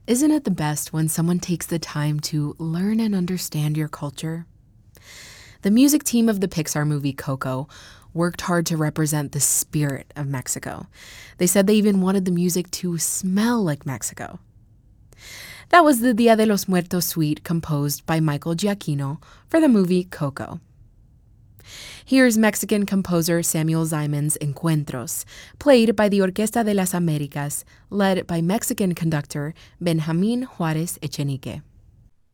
Isn't it the best when someone takes the time to learn and understand your culture? The music team of the Pixar movie Coco worked hard to represent the spirit of Mexico. They said they even wanted the music to smell like Mexico. That was the Dia de los Muertos suite composed by Michael Giacchino for the movie Coco. Here's Mexican composer Samuel Zimon's Encuentros, played by the Orquesta de las Américas, led by Mexican conductor Benjamín Juárez Echenique.